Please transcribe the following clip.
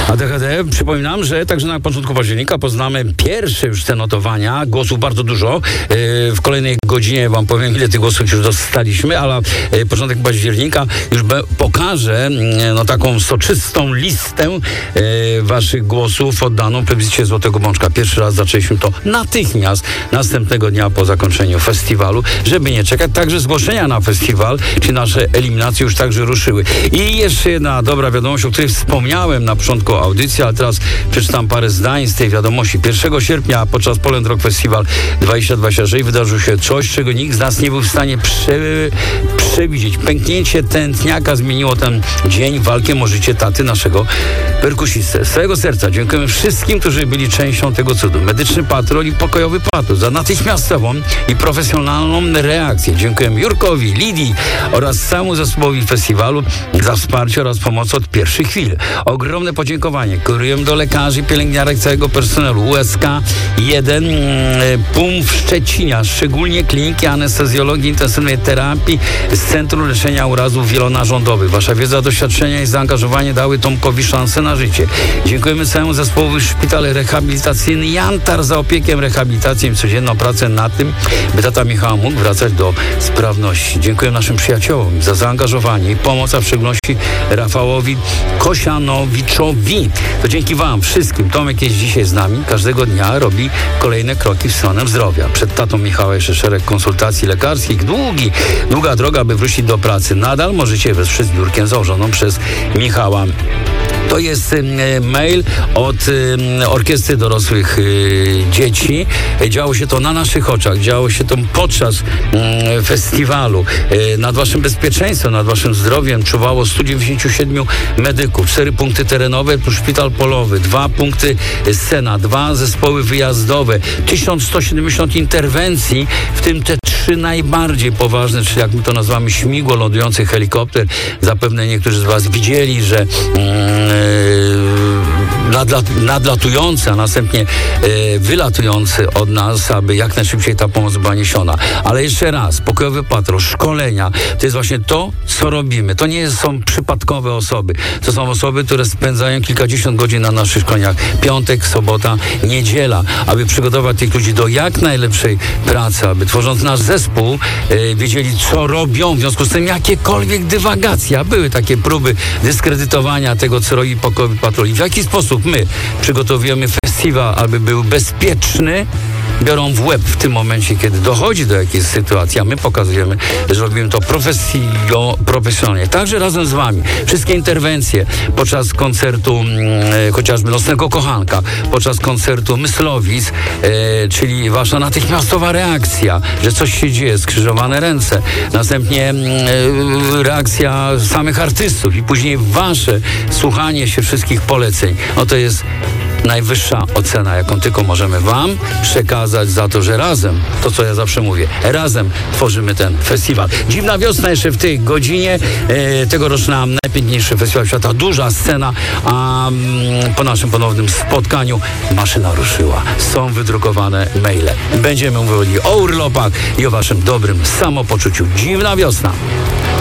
ADHD. Przypominam, że także na początku października poznamy pierwsze już te notowania. Głosów bardzo dużo. W kolejnej godzinie wam powiem, ile tych głosów już dostaliśmy, ale początek października już pokażę taką soczystą listę waszych głosów oddaną plebiscycie Złotego Bączka. Pierwszy raz zaczęliśmy to natychmiast następnego dnia po zakończeniu festiwalu, żeby nie czekać. Także zgłoszenia na festiwal, czy nasze eliminacje już także ruszyły. I jeszcze jedna dobra wiadomość, o której wspomniałem na początku audycji, ale teraz przeczytam parę zdań z tej wiadomości. 1 sierpnia podczas Poland Rock Festival 2026 wydarzyło się coś, czego nikt z nas nie był w stanie przewidzieć. Pęknięcie tętniaka zmieniło ten dzień, walkę o życie taty naszego perkusistę. Z całego serca dziękujemy wszystkim, którzy byli częścią tego cudu. Medyczny patrol i pokojowy patrol za natychmiastową i profesjonalną reakcję. Dziękujemy Jurkowi, Lidii oraz całemu zespołowi festiwalu za wsparcie oraz pomoc od pierwszych chwil. Ogromne podziękowanie kierujemy do lekarzy, pielęgniarek, całego personelu USK 1 PUM w Szczecinie, szczególnie kliniki anestezjologii intensywnej terapii z Centrum Leczenia Urazów Wielonarządowych. Wasza wiedza, doświadczenia i zaangażowanie dały Tomkowi szansę na życie. Dziękujemy całemu zespołowi Szpital Rehabilitacyjny Jantar za opiekę, rehabilitację i codzienną pracę nad tym, by tata Michała mógł wracać do sprawności. Dziękuję naszym przyjaciołom za zaangażowanie i pomoc, a w szczególności Rafałowi Kosianowiczowi. To dzięki wam wszystkim Tomek jest dzisiaj z nami. Każdego dnia robi kolejne kroki w stronę zdrowia. Przed tatą Michała jeszcze szereg konsultacji lekarskich. Długa droga, by wrócić do pracy. Nadal możecie wesprzeć zbiórkę założoną przez Michała. To jest mail od Orkiestry Dorosłych Dzieci. Działo się to na naszych oczach, działo się to podczas festiwalu. Nad waszym bezpieczeństwem, nad waszym zdrowiem czuwało 197 medyków, 4 punkty terenowe plus szpital polowy, 2 punkty scena, 2 zespoły wyjazdowe, 1170 interwencji, w tym te 3 najbardziej poważne, czyli jak my to nazywamy śmigło lądujący helikopter. Zapewne niektórzy z was widzieli, że nadlatujący, a następnie wylatujący od nas, aby jak najszybciej ta pomoc była niesiona. Ale jeszcze raz, pokojowy patrol, szkolenia, to jest właśnie to, co robimy. To nie są przypadkowe osoby. To są osoby, które spędzają kilkadziesiąt godzin na naszych szkoleniach. Piątek, sobota, niedziela, aby przygotować tych ludzi do jak najlepszej pracy, aby tworząc nasz zespół, wiedzieli, co robią. W związku z tym jakiekolwiek dywagacje, były takie próby dyskredytowania tego, co robi pokojowy patrol. I w jaki sposób my przygotowujemy festiwal, aby był bezpieczny, biorą w łeb w tym momencie, kiedy dochodzi do jakiejś sytuacji, a my pokazujemy, że robimy to profesjonalnie. Także razem z wami. Wszystkie interwencje podczas koncertu chociażby Nocnego Kochanka, podczas koncertu Myslowic, czyli wasza natychmiastowa reakcja, że coś się dzieje, skrzyżowane ręce, następnie reakcja samych artystów i później wasze słuchanie się wszystkich poleceń. To jest najwyższa ocena, jaką tylko możemy wam przekazać za to, że razem, to co ja zawsze mówię, razem tworzymy ten festiwal. Dziwna wiosna jeszcze w tej godzinie, tegoroczna najpiękniejszy festiwal świata, duża scena, a po naszym ponownym spotkaniu maszyna ruszyła. Są wydrukowane maile. Będziemy mówili o urlopach i o waszym dobrym samopoczuciu. Dziwna wiosna.